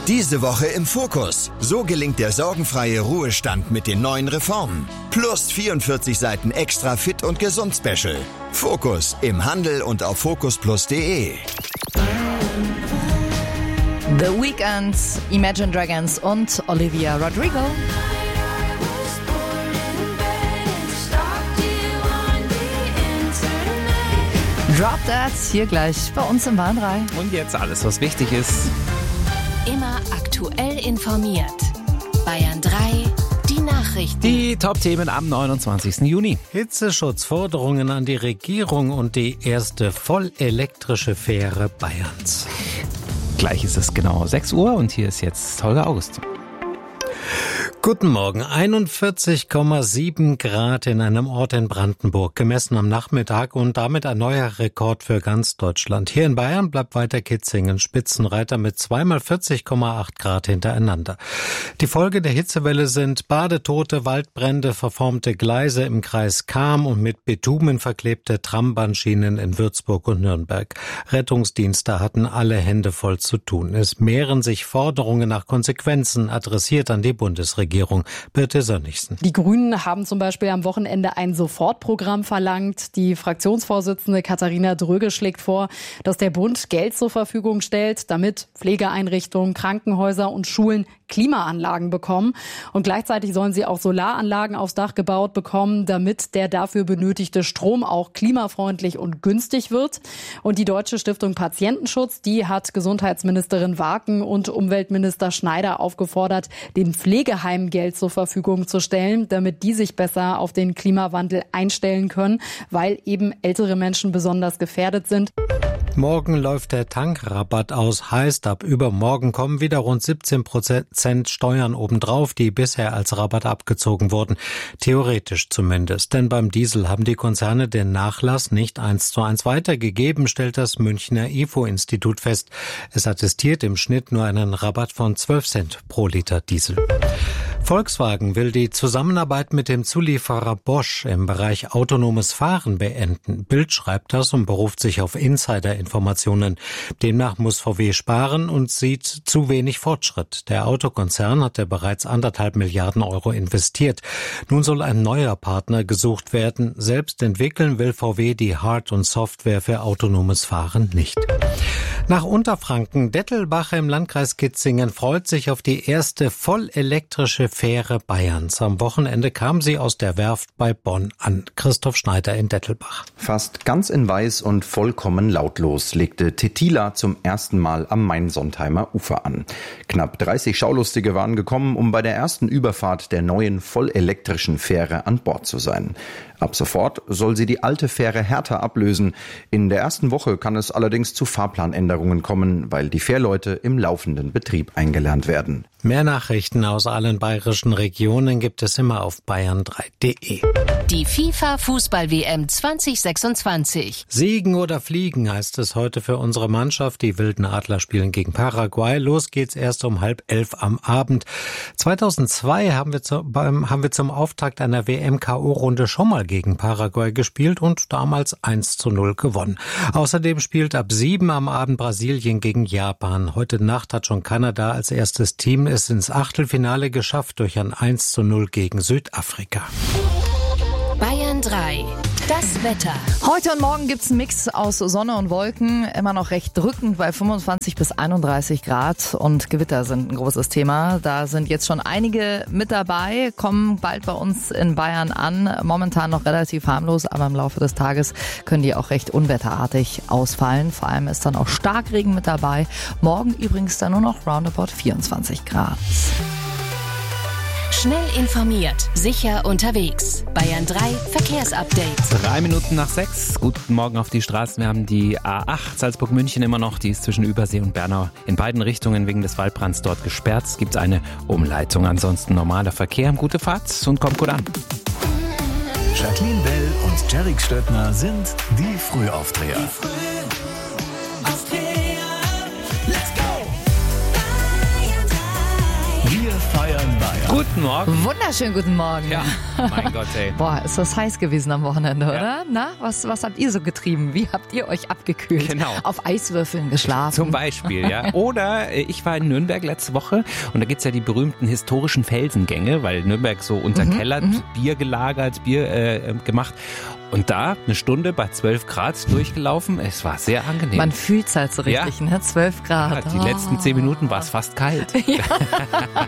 Diese Woche im Fokus. So gelingt der sorgenfreie Ruhestand mit den neuen Reformen. Plus 44 Seiten extra Fit und Gesund Special. Fokus im Handel und auf focusplus.de. The Weeknd, Imagine Dragons und Olivia Rodrigo. Drop That hier gleich bei uns im Bayern 3. Und jetzt alles, was wichtig ist. Immer aktuell informiert. Bayern 3, die Nachrichten. Die Top-Themen am 29. Juni. Hitzeschutzforderungen an die Regierung und die erste vollelektrische Fähre Bayerns. Gleich ist es genau 6 Uhr und hier ist jetzt Holger August. Guten Morgen. 41,7 Grad in einem Ort in Brandenburg, gemessen am Nachmittag und damit ein neuer Rekord für ganz Deutschland. Hier in Bayern bleibt weiter Kitzingen Spitzenreiter mit zweimal 40,8 Grad hintereinander. Die Folge der Hitzewelle sind Badetote, Waldbrände, verformte Gleise im Kreis Cham und mit Bitumen verklebte Trambahnschienen in Würzburg und Nürnberg. Rettungsdienste hatten alle Hände voll zu tun. Es mehren sich Forderungen nach Konsequenzen, adressiert an die Bundesregierung. Birte Sönnigsen. Die Grünen haben zum Beispiel am Wochenende ein Sofortprogramm verlangt. Die Fraktionsvorsitzende Katharina Dröge schlägt vor, dass der Bund Geld zur Verfügung stellt, damit Pflegeeinrichtungen, Krankenhäuser und Schulen Klimaanlagen bekommen. Und gleichzeitig sollen sie auch Solaranlagen aufs Dach gebaut bekommen, damit der dafür benötigte Strom auch klimafreundlich und günstig wird. Und die Deutsche Stiftung Patientenschutz, die hat Gesundheitsministerin Waken und Umweltminister Schneider aufgefordert, den Pflegeheimen Geld zur Verfügung zu stellen, damit die sich besser auf den Klimawandel einstellen können, weil eben ältere Menschen besonders gefährdet sind. Morgen läuft der Tankrabatt aus, heißt, ab übermorgen kommen wieder rund 17% Steuern obendrauf, die bisher als Rabatt abgezogen wurden. Theoretisch zumindest, denn beim Diesel haben die Konzerne den Nachlass nicht 1:1 weitergegeben, stellt das Münchner IFO-Institut fest. Es attestiert im Schnitt nur einen Rabatt von 12 Cent pro Liter Diesel. Volkswagen will die Zusammenarbeit mit dem Zulieferer Bosch im Bereich autonomes Fahren beenden. Bild schreibt das und beruft sich auf Insider-Informationen. Demnach muss VW sparen und sieht zu wenig Fortschritt. Der Autokonzern hatte bereits 1,5 Milliarden Euro investiert. Nun soll ein neuer Partner gesucht werden. Selbst entwickeln will VW die Hard- und Software für autonomes Fahren nicht. Nach Unterfranken, Dettelbach im Landkreis Kitzingen freut sich auf die erste vollelektrische Fähre Bayerns. Am Wochenende kam sie aus der Werft bei Bonn an. Christoph Schneider in Dettelbach. Fast ganz in Weiß und vollkommen lautlos legte Tetila zum ersten Mal am Main-Sontheimer Ufer an. Knapp 30 Schaulustige waren gekommen, um bei der ersten Überfahrt der neuen vollelektrischen Fähre an Bord zu sein. Ab sofort soll sie die alte Fähre Hertha ablösen. In der ersten Woche kann es allerdings zu Fahrplanänderungen kommen, weil die Fährleute im laufenden Betrieb eingelernt werden. Mehr Nachrichten aus allen bayerischen Regionen gibt es immer auf bayern3.de. Die FIFA-Fußball-WM 2026. Siegen oder fliegen heißt es heute für unsere Mannschaft. Die Wilden Adler spielen gegen Paraguay. Los geht's erst um 10:30 am Abend. 2002 haben wir zum Auftakt einer WM-KO-Runde schon mal gegen Paraguay gespielt und damals 1:0 gewonnen. Außerdem spielt ab 7 am Abend Brasilien gegen Japan. Heute Nacht hat schon Kanada als erstes Team es ins Achtelfinale geschafft durch ein 1:0 gegen Südafrika. Bayern 3. Das Wetter. Heute und morgen gibt's einen Mix aus Sonne und Wolken. Immer noch recht drückend bei 25 bis 31 Grad. Und Gewitter sind ein großes Thema. Da sind jetzt schon einige mit dabei, kommen bald bei uns in Bayern an. Momentan noch relativ harmlos, aber im Laufe des Tages können die auch recht unwetterartig ausfallen. Vor allem ist dann auch Starkregen mit dabei. Morgen übrigens dann nur noch roundabout 24 Grad. Schnell informiert, sicher unterwegs. Bayern 3 Verkehrsupdate. 3 Minuten nach 6. Guten Morgen auf die Straßen. Wir haben die A8 Salzburg-München immer noch. Die ist zwischen Übersee und Bernau in beiden Richtungen wegen des Waldbrands dort gesperrt. Es gibt eine Umleitung. Ansonsten normaler Verkehr. Gute Fahrt und kommt gut an. Jacqueline Bell und Jarek Stöttner sind die Frühaufdreher. Wir feiern Bayern. Gut, Guten Morgen. Wunderschönen guten Morgen. Ja, mein Gott, ey. Boah, ist das heiß gewesen am Wochenende, oder? Na, was habt ihr so getrieben? Wie habt ihr euch abgekühlt? Genau. Auf Eiswürfeln geschlafen? Zum Beispiel, ja. Oder ich war in Nürnberg letzte Woche und da gibt's ja die berühmten historischen Felsengänge, weil Nürnberg so unterkellert, Bier gelagert, Bier gemacht. Und da eine Stunde bei 12 Grad durchgelaufen. Es war sehr angenehm. Man fühlt's halt so richtig, ne? 12 Grad. Ja, die letzten 10 Minuten war es fast kalt. Ja.